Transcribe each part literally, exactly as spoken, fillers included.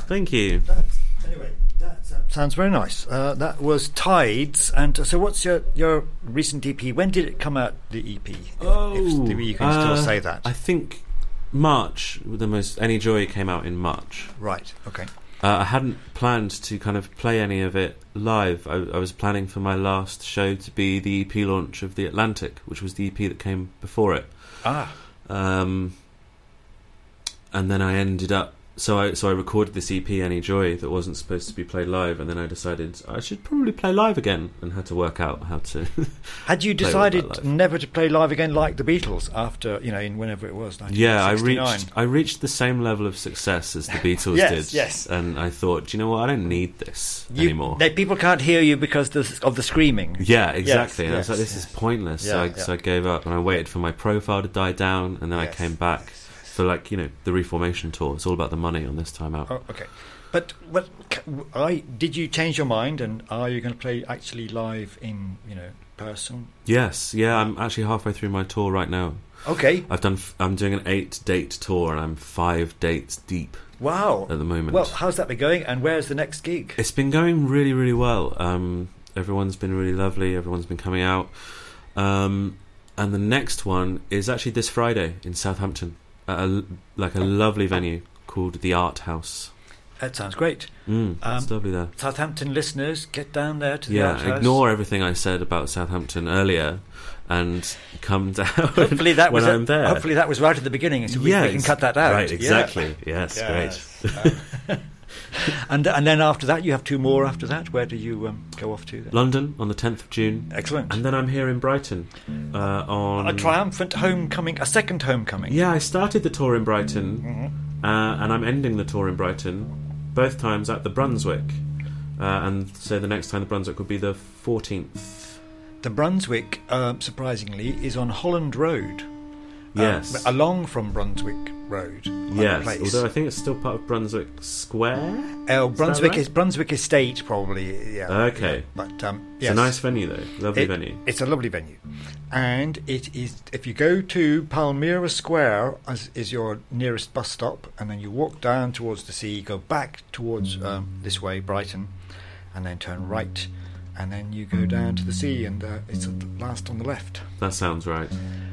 Thank you. That's, anyway, that uh, sounds very nice. Uh, that was Tides. And uh, so what's your, your recent E P? When did it come out, the E P? If, Oh, if you can still uh, say that. I think March, the most Any Joy came out in March. Right, okay. Uh, I hadn't planned to kind of play any of it live. I, I was planning for my last show to be the E P launch of The Atlantic, which was the E P that came before it. Ah. Um, and then I ended up... So I so I recorded this E P, Any Joy, that wasn't supposed to be played live, and then I decided I should probably play live again, and had to work out how to... Had you decided never to play live again like the Beatles after, you know, in whenever it was, Yeah, I nineteen sixty-nine? reached I reached the same level of success as the Beatles Yes, did. yes. And I thought, do you know what, I don't need this You- anymore. They, people can't hear you because the, of the screaming. Yeah, exactly. Yes, and I was like, yes, this yes. is pointless. so, Yeah, I, yeah. so I gave up, and I waited for my profile to die down, and then Yes, I came back for, like, you know, the Reformation tour. It's all about the money on this time out. Oh, okay. But what, I, did you change your mind, and are you going to play actually live in, you know, person? Yes, yeah, I'm actually halfway through my tour right now. Okay. I've done. f- I'm doing an eight-date tour, and I'm five dates deep Wow. at the moment. Well, how's that been going, and where's the next gig? It's been going really, really well. Um, everyone's been really lovely. Everyone's been coming out. Um, and the next one is actually this Friday in Southampton, at a, like a lovely venue called The Art House. That sounds great. Mm, Um, it's lovely there. Southampton listeners, get down there to the Art Yeah, House. ignore everything I said about Southampton earlier and come down Hopefully that when was I'm there. Hopefully that was right at the beginning, so we, Yeah, we can ex- cut that out. Right, Yeah. exactly. Yes, Yes. great. Um, and and then after that, you have two more. After that, where do you um, go off to? Then? London on the tenth of June. Excellent. And then I'm here in Brighton uh, on... A triumphant homecoming, a second homecoming. Yeah, I started the tour in Brighton, Mhm. uh, and I'm ending the tour in Brighton, both times at the Brunswick. Uh, and so the next time the Brunswick will be the fourteenth. The Brunswick, um, surprisingly, is on Holland Road. Um, Yes. along from Brunswick Road. like Yes, the place. although I think it's still part of Brunswick Square. Oh, Brunswick right? is Brunswick Estate, probably. Yeah. Okay. Yeah. But um, It's yes. a nice venue, though. Lovely It- venue. It's a lovely venue, and it is. If you go to Palmyra Square, as is your nearest bus stop, and then you walk down towards the sea, go back towards um, this way, Brighton, and then turn right, and then you go down to the sea, and uh, it's at the last on the left. That sounds right.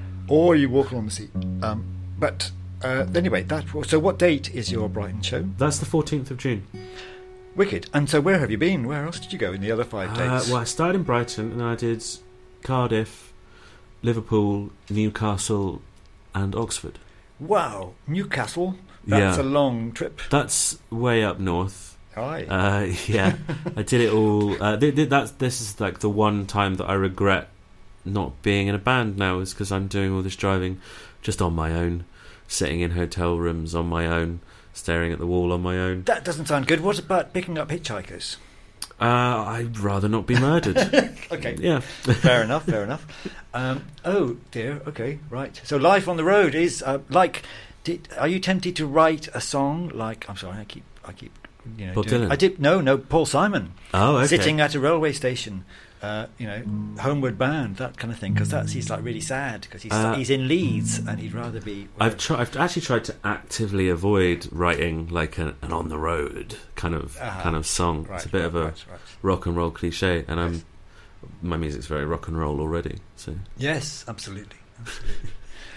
Or you walk along the sea. Um, but uh, anyway, that. Was, so, what date is your Brighton show? That's the fourteenth of June. Wicked. And so, where have you been? Where else did you go in the other five Uh, dates? well, I started in Brighton, and then I did Cardiff, Liverpool, Newcastle, and Oxford. Wow, Newcastle. That's Yeah. a long trip. That's way up north. Aye. Uh, yeah, I did it all. Uh, th- th- that's this is like the one time that I regret not being in a band now, is because I'm doing all this driving just on my own, sitting in hotel rooms on my own, staring at the wall on my own. That doesn't sound good. What about picking up hitchhikers? Uh, I'd rather not be murdered. Okay. Yeah. Fair enough, fair enough. Um, oh, dear. Okay, right. So life on the road is uh, like... Did, are you tempted to write a song like... I'm sorry, I keep... I keep you know, Bob doing, Dylan? I did No, no, Paul Simon. Oh, okay. Sitting at a railway station, uh, you know, homeward bound, that kind of thing. Because that's he's like really sad because he's, Uh, he's in Leeds and he'd rather be... I've tried. I've actually tried to actively avoid writing like an, an on the road kind of Uh-huh. kind of song. Right, it's a bit right, of a right, right. rock and roll cliche, and Yes. I'm my music's very rock and roll already. So Yes, absolutely, absolutely.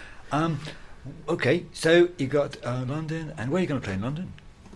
um, okay, so you got uh, London, and where are you going to play in London?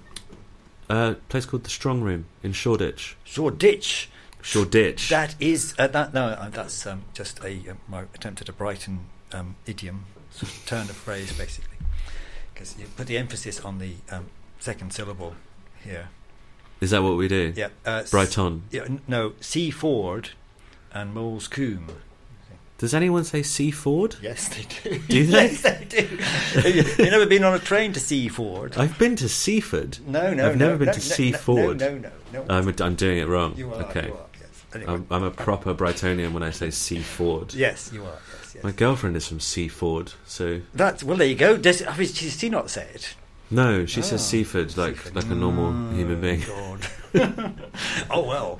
uh, a place called the Strong Room in Shoreditch. Shoreditch. Shoreditch. That is uh, that. No, uh, that's um, just a uh, my attempt at a Brighton um, idiom, sort of turn of phrase, basically, because you put the emphasis on the um, second syllable here. Is that what we do? Yeah, uh, s- Brighton. Yeah, n- no, Seaford and Moles Coombe. Does anyone say Seaford? Yes, they do. Do they? Yes, they do. You've never been on a train to Seaford? I've been to Seaford. No, no, I've no, never been no, to no, Seaford. No, no, no. no. I'm, a, I'm doing it wrong. You are. okay. You are. Yes. Anyway. I'm, I'm a proper Brightonian when I say Seaford. Yes, you are. Yes, yes. My girlfriend is from Seaford, so That's well. There you go. Does, I mean, does she not say it? no, she says Oh, Seaford like Seaford. like a normal Mm, human being. God. Oh well.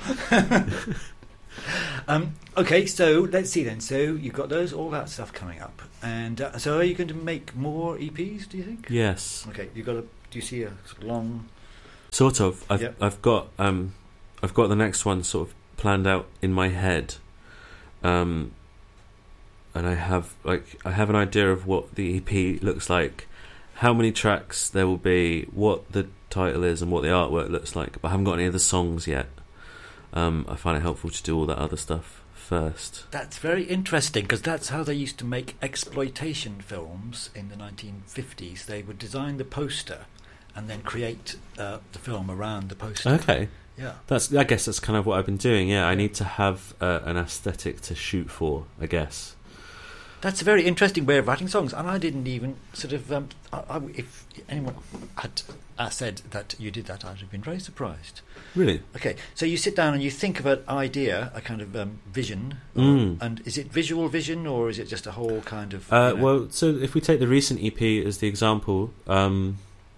um, okay, so let's see then. So you've got those, all that stuff coming up, and uh, so are you going to make more E Ps? Do you think? Yes. Okay, you got a. Do you see a sort of long Sort of. I've Yep. I've got um, I've got the next one sort of planned out in my head, um, and I have like I have an idea of what the E P looks like, how many tracks there will be, what the title is, and what the artwork looks like. But I haven't got any of the songs yet. Um, I find it helpful to do all that other stuff first. That's very interesting, because that's how they used to make exploitation films in the nineteen fifties. They would design the poster and then create uh, the film around the poster. Okay. Yeah. That's. I guess that's kind of what I've been doing. Yeah, I need to have uh, an aesthetic to shoot for, I guess. That's a very interesting way of writing songs, and I didn't even sort of. Um, I, I, if anyone had uh, said that you did that, I'd have been very surprised. Really? Okay, so you sit down and you think of an idea, a kind of um, vision, or, Mm. and is it visual vision or is it just a whole kind of? Uh, you know- well, so if we take the recent E P as the example, um,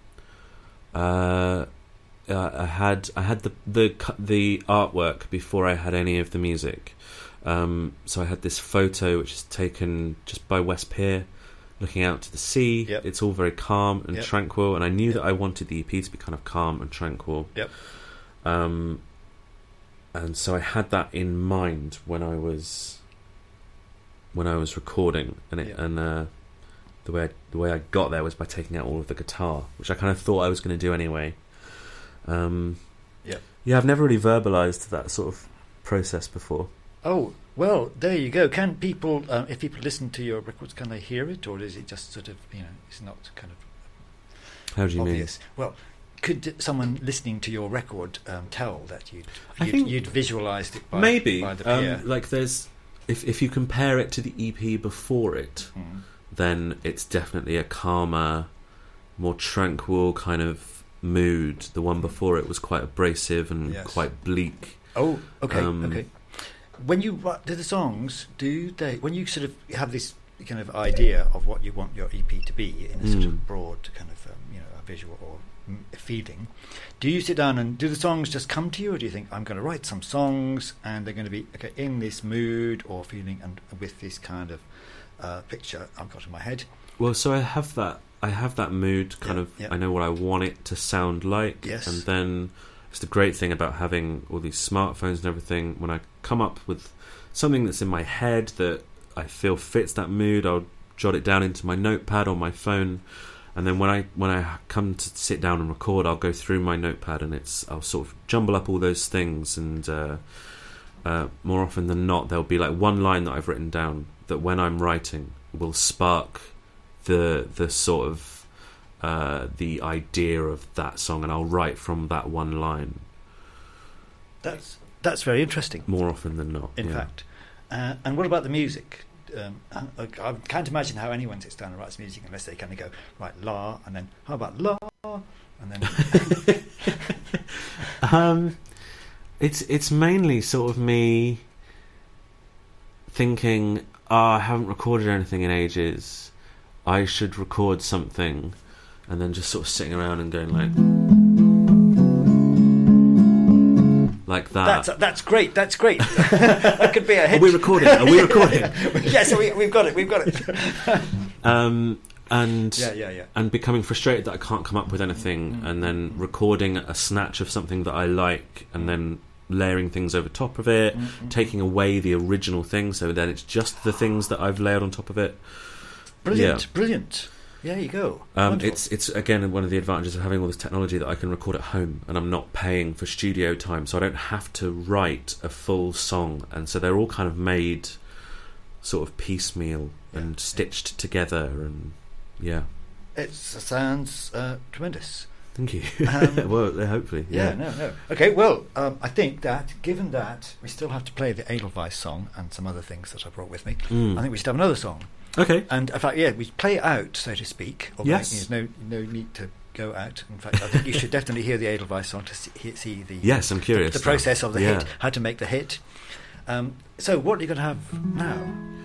uh, uh, I had I had the the cu- the artwork before I had any of the music. Um, so I had this photo which is taken just by West Pier, looking out to the sea. Yep. It's all very calm and Yep. tranquil, and I knew Yep. that I wanted the E P to be kind of calm and tranquil. Yep. Um, and so I had that in mind when I was when I was recording, and it, Yep. and uh, the way I, the way I got there was by taking out all of the guitar, which I kind of thought I was going to do anyway. Um, Yep. Yeah, I've never really verbalized that sort of process before. Oh, well, there you go. Can people, um, if people listen to your records, can they hear it, or is it just sort of, you know, it's not kind of How do you obvious? Well, could someone listening to your record um, tell that you'd I you'd, think you'd visualised it by, mean? Maybe by the pier? um, like there's if if you compare it to the E P before it, Mm. then it's definitely a calmer, more tranquil kind of mood. The one before it was quite abrasive and Yes. quite bleak. Oh, okay, Um, okay. When you write- do the songs, do they? When you sort of have this kind of idea of what you want your E P to be in a sort Mm. of broad kind of um, you know a visual or mm, a feeling, do you sit down and do the songs just come to you, or do you think I'm going to write some songs and they're going to be okay in this mood or feeling and with this kind of uh, picture I've got in my head? Well, so I have that. I have that mood. Kind Yeah, of. yeah. I know what I want it to sound like. Yes. And then it's the great thing about having all these smartphones and everything. When I come up with something that's in my head that I feel fits that mood, I'll jot it down into my notepad on my phone. And then when I when I come to sit down and record, I'll go through my notepad and it's I'll sort of jumble up all those things. And uh, uh, more often than not, there'll be like one line that I've written down that when I'm writing will spark the the sort of uh, the idea of that song, and I'll write from that one line. That's that's very interesting. More often than not, In yeah. fact, uh, and what about the music? Um, I, I can't imagine how anyone sits down and writes music unless they kind of go right la, and then how about la, and then um, it's it's mainly sort of me thinking, oh, I haven't recorded anything in ages. I should record something, and then just sort of sitting around and going like, like that. that's that's great. That's great. That could be a hit. Are we recording? Are we recording? Yes, we, we've got it. We've got it. um, and Yeah, yeah, yeah. and becoming frustrated that I can't come up with anything, Mm-hmm. and then recording a snatch of something that I like, and then layering things over top of it, Mm-hmm. taking away the original thing, so then it's just the things that I've layered on top of it. Brilliant, Yeah. brilliant. There you go. Um, Wonderful. it's it's again one of the advantages of having all this technology that I can record at home, and I'm not paying for studio time, so I don't have to write a full song, and so they're all kind of made sort of piecemeal Yeah, and yeah. stitched together, and yeah. It sounds uh, tremendous. Thank you. Um, well, uh, hopefully, Yeah, yeah. no, no. Okay, well, um, I think that given that we still have to play the Edelweiss song and some other things that I brought with me, Mm. I think we should have another song. Okay. And in fact, yeah, we play it out, so to speak. Although Yes. There's no no need to go out. In fact, I think you should definitely hear the Edelweiss song to see, he- see the Yes, I'm curious. the process of the Yeah. hit, how to make the hit. Um, so, what are you going to have now?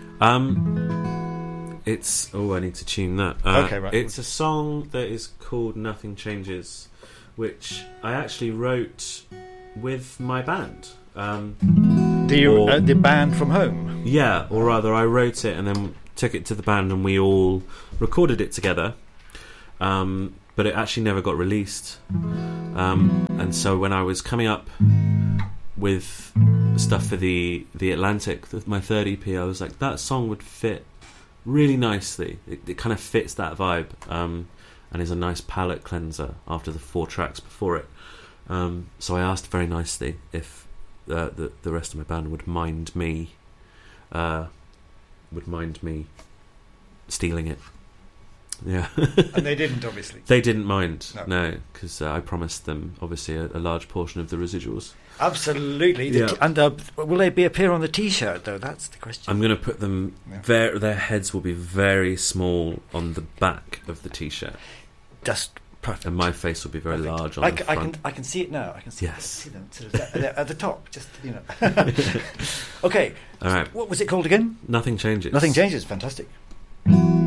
Um, it's oh, I need to tune that. Uh, Okay, right. It's a song that is called "Nothing Changes," which I actually wrote with my band. Um, The Or- uh, the band from home. yeah, or rather, I wrote it and then took it to the band, and we all recorded it together. Um, but it actually never got released. Um, and so when I was coming up with stuff for the the Atlantic, the, my third E P, I was like, that song would fit really nicely. It, it kind of fits that vibe, um, and is a nice palate cleanser after the four tracks before it. Um, so I asked very nicely if uh, the the rest of my band would mind me, uh, would mind me stealing it. Yeah, and they didn't, obviously. They didn't mind, no, because no, uh, I promised them obviously a, a large portion of the residuals. Absolutely. Yeah. The, and uh, will they be appear on the T-shirt though? That's the question. I'm going to put them. Yeah. Ver- their heads will be very small on the back of the T-shirt. Just perfect. And my face will be very perfect. large on I, the c- front. I can I can see it now. I can see, yes. see them sort of at, at the top. Just you know. Okay. All right. What was it called again? Nothing Changes. Nothing Changes. Fantastic.